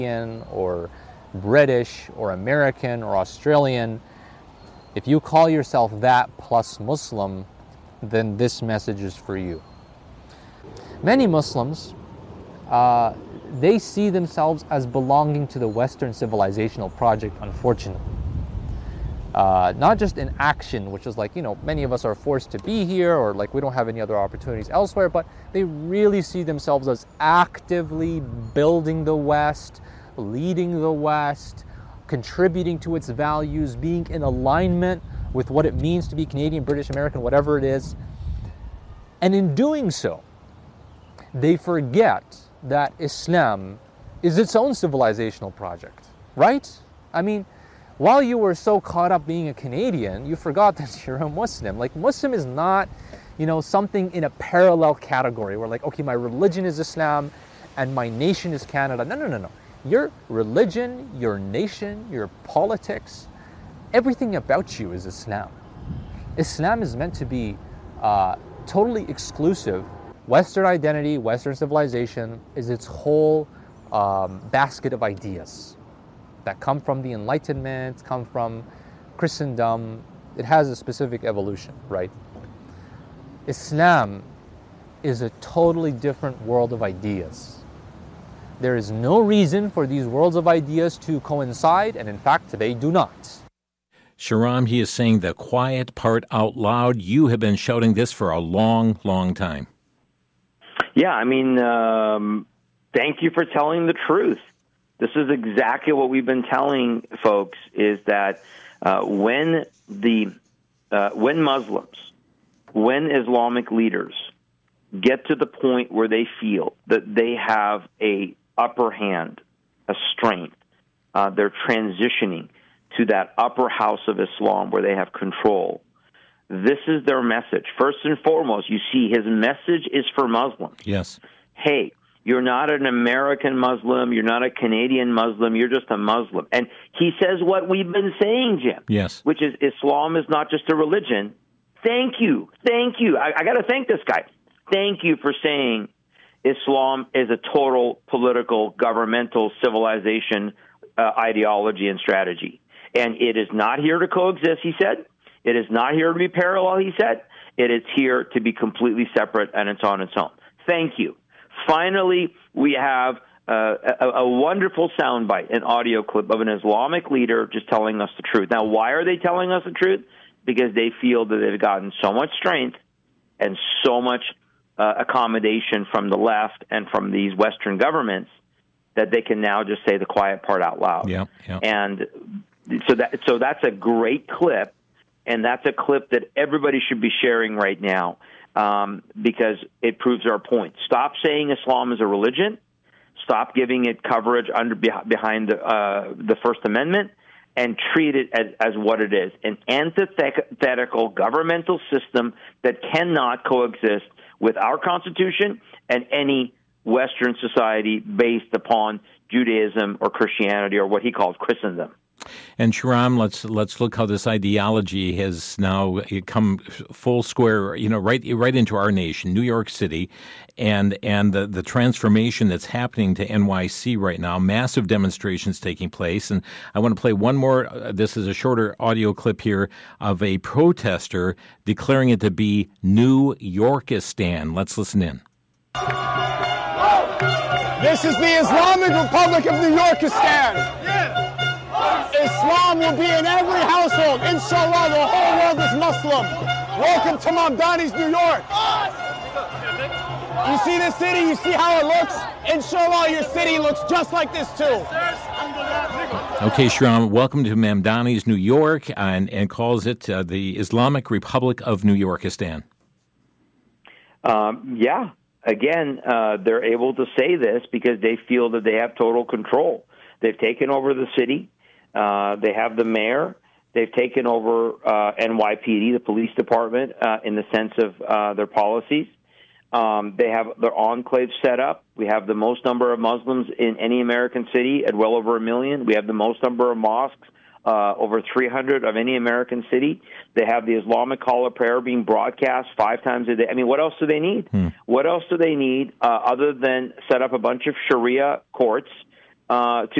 or British or American or Australian, if you call yourself that plus Muslim, then this message is for you. Many Muslims, they see themselves as belonging to the Western civilizational project, unfortunately. Not just in action, which is like, many of us are forced to be here, or like we don't have any other opportunities elsewhere, but they really see themselves as actively building the West, leading the West, contributing to its values, being in alignment with what it means to be Canadian, British, American, whatever it is. And in doing so, they forget that Islam is its own civilizational project, right? I mean, while you were so caught up being a Canadian, you forgot that you're a Muslim. Like, Muslim is not, something in a parallel category where like, okay, my religion is Islam and my nation is Canada. No. Your religion, your nation, your politics, everything about you is Islam. Islam is meant to be totally exclusive. Western identity, Western civilization is its whole basket of ideas that come from the Enlightenment, come from Christendom. It has a specific evolution, right? Islam is a totally different world of ideas. There is no reason for these worlds of ideas to coincide, and in fact, they do not. Shahram, he is saying the quiet part out loud. You have been shouting this for a long, long time. Yeah, I mean, thank you for telling the truth. This is exactly what we've been telling folks, is that when Muslims, when Islamic leaders get to the point where they feel that they have a upper hand, a strength, they're transitioning to that upper house of Islam where they have control. This is their message. First and foremost, you see his message is for Muslims. Yes. Hey, you're not an American Muslim. You're not a Canadian Muslim. You're just a Muslim. And he says what we've been saying, Jim. Yes. Which is Islam is not just a religion. Thank you. I got to thank this guy. Thank you for saying Islam is a total political, governmental civilization ideology and strategy. And it is not here to coexist, he said. It is not here to be parallel, he said. It is here to be completely separate, and it's on its own. Thank you. Finally, we have a wonderful soundbite, an audio clip of an Islamic leader just telling us the truth. Now, why are they telling us the truth? Because they feel that they've gotten so much strength and so much accommodation from the left and from these Western governments that they can now just say the quiet part out loud. Yeah. And so that's a great clip, and that's a clip that everybody should be sharing right now because it proves our point. Stop saying Islam is a religion. Stop giving it coverage behind the First Amendment, and treat it as what it is, an antithetical governmental system that cannot coexist with our Constitution and any Western society based upon Judaism or Christianity or what he calls Christendom. And Shahram, let's look how this ideology has now come full square, right into our nation, New York City, and the transformation that's happening to NYC right now. Massive demonstrations taking place, and I want to play one more. This is a shorter audio clip here of a protester declaring it to be New Yorkistan. Let's listen in. This is the Islamic Republic of New Yorkistan. Islam will be in every household. Inshallah, the whole world is Muslim. Welcome to Mamdani's New York. You see this city? You see how it looks? Inshallah, your city looks just like this too. Okay, Shahram, welcome to Mamdani's New York, and calls it the Islamic Republic of New Yorkistan. Yeah. Again, they're able to say this because they feel that they have total control. They've taken over the city. They have the mayor. They've taken over NYPD, the police department, in the sense of their policies. They have their enclave set up. We have the most number of Muslims in any American city at well over 1 million. We have the most number of mosques, over 300 of any American city. They have the Islamic call of prayer being broadcast 5 times a day. I mean, what else do they need? What else do they need other than set up a bunch of Sharia courts to